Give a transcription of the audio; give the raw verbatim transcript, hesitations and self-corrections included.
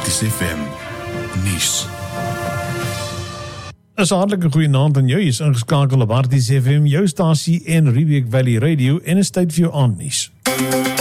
Harties F M nuus. Is 'n hartlike goeie aand aan jou. Jy is ingeskakel op Harties F M, jou stasie en Riebeek Valley Radio en is tyd vir jou aandnuus.